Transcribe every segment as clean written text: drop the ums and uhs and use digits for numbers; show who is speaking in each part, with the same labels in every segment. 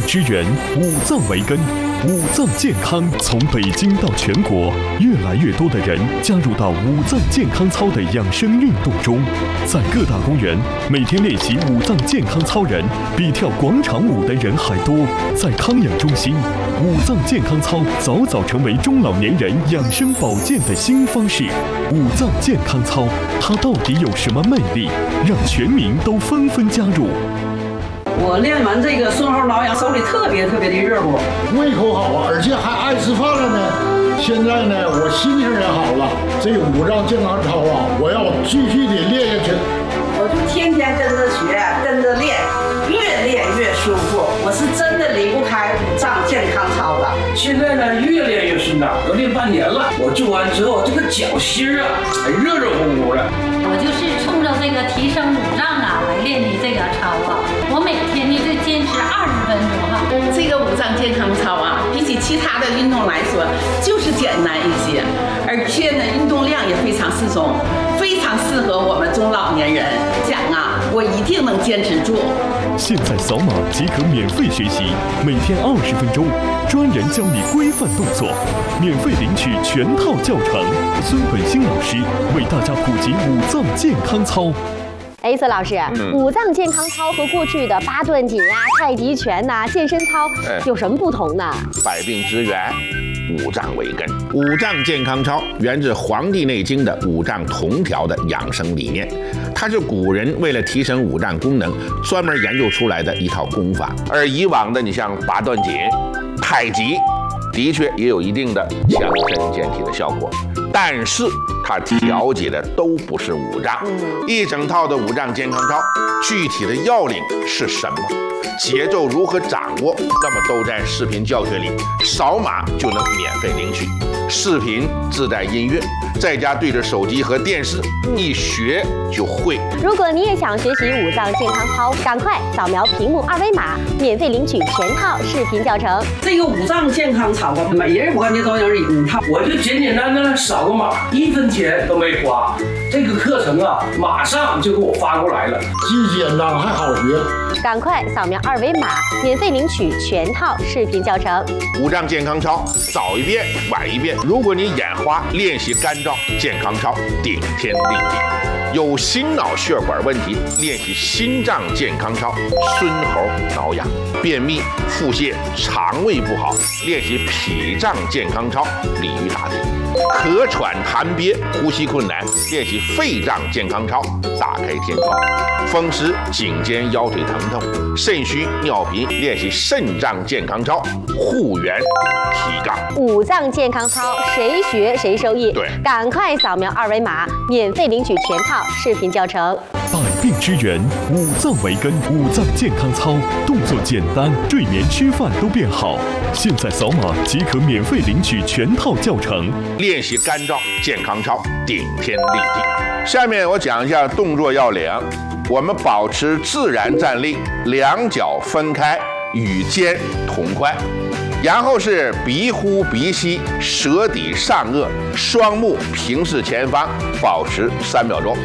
Speaker 1: 之源，五脏为根。五脏健康从北京到全国，越来越多的人加入到五脏健康操的养生运动中。在各大公园，每天练习五脏健康操人比跳广场舞的人还多。在康养中心，五脏健康操早早成为中老年人养生保健的新方式。五脏健康操，它到底有什么魅力，让全民都纷纷加入？
Speaker 2: 我练完这个顺后挠痒，手里特别的热乎，
Speaker 3: 胃口好啊，而且还爱吃饭了呢。现在呢，我心情也好了。这个五脏健康操啊，我要继续的练下去。
Speaker 2: 我就天天跟着学，跟着练，越练越舒服。我是真的离不开五脏健康操的。
Speaker 4: 现在呢，越练越顺畅，都练半年了。我做完之后，这个脚心啊，还热热乎乎的。
Speaker 5: 我就是冲着这个提升五脏啊来练的这个操啊。我每天呢就坚持20分钟哈。
Speaker 6: 这个五脏健康操啊，比起其他的运动来说，就是简单一些，而且呢，运动量也非常适中，非常适合我们中老年人。讲啊，我一定能坚持住。
Speaker 1: 现在扫码即可免费学习，每天20分钟，专人教你规范动作，免费领取全套教程。孙本兴老师为大家普及五脏健康操。
Speaker 7: 孙老师，五脏健康操和过去的八段锦啊、太极拳呐、健身操有什么不同呢？
Speaker 8: 百病之源，五脏为根。五脏健康操源自《黄帝内经》的五脏同调的养生理念，它是古人为了提升五脏功能专门研究出来的一套功法。而以往的你像八段锦、太极，的确也有一定的强身健体的效果，但是它调节的都不是五脏。一整套的五脏健康操，具体的要领是什么？节奏如何掌握？那么都在视频教学里，扫码就能免费领取。视频自带音乐，在家对着手机和电视，一学就会。
Speaker 7: 如果你也想学习五脏健康操，赶快扫描屏幕2维码，免费领取全套视频教程。
Speaker 2: 这个五脏健康操啊，每人我感觉都有一套。
Speaker 4: 我就简简单单扫个码，1分钱都没花。这个课程啊，马上就给我发过来了，
Speaker 3: 既简单还好学。
Speaker 7: 赶快扫描2维码，免费领取全套视频教程。
Speaker 8: 五脏健康操，早一遍晚一遍。如果你眼花，练习干燥健康操，顶天立地。有心脑血管问题，练习心脏健康操，孙猴挠痒。便秘、腹泻、肠胃不好，练习脾脏健康操，鲤鱼打挺。咳喘痰憋、呼吸困难，练习肺脏健康操，打开天窗。风湿、颈肩腰腿疼痛、肾虚尿频，练习肾脏健康操，护元提杠。
Speaker 7: 五脏健康操，谁学谁受益。
Speaker 8: 对，
Speaker 7: 赶快扫描2维码，免费领取全套视频教程。
Speaker 1: 百病之源，五脏为根。五脏健康操，动作简单，睡眠吃饭都变好。现在扫码即可免费领取全套教程。
Speaker 8: 练习干燥健康操，顶天立地。下面我讲一下动作要领。我们保持自然站立，两脚分开，与肩同宽。然后是鼻呼鼻吸，舌抵上颚，双目平视前方，保持3秒钟。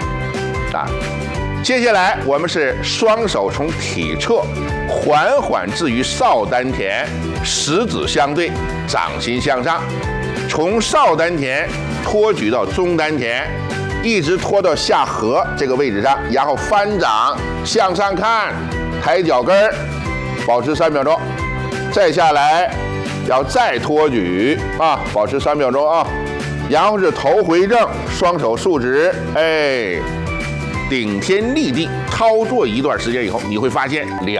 Speaker 8: 接下来我们是双手从体侧缓缓置于少丹田，食指相对，掌心向上，从少丹田托举到中丹田，一直拖到下颌这个位置上，然后翻掌向上看，抬脚跟儿，保持3秒钟。再下来要再托举保持3秒钟啊。然后是头回正，双手竖直，顶天立地。操作一段时间以后，你会发现